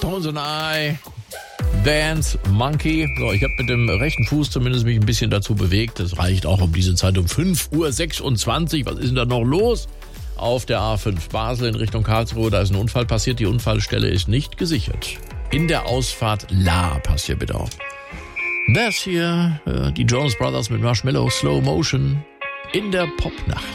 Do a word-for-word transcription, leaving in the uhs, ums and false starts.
Tones and I, Dance Monkey. So, ich habe mit dem rechten Fuß zumindest mich ein bisschen dazu bewegt. Das reicht auch um diese Zeit um fünf Uhr sechsundzwanzig. Was ist denn da noch los? Auf der A fünf Basel in Richtung Karlsruhe, da ist ein Unfall passiert. Die Unfallstelle ist nicht gesichert. In der Ausfahrt La, passt hier bitte auf. Das hier, äh, die Jonas Brothers mit Marshmallow Slow Motion in der Popnacht.